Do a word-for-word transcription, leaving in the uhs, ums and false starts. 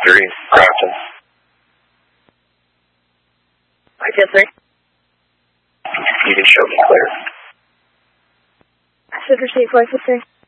three, Grafton. five two three. You can show me clear. Should receive five two three.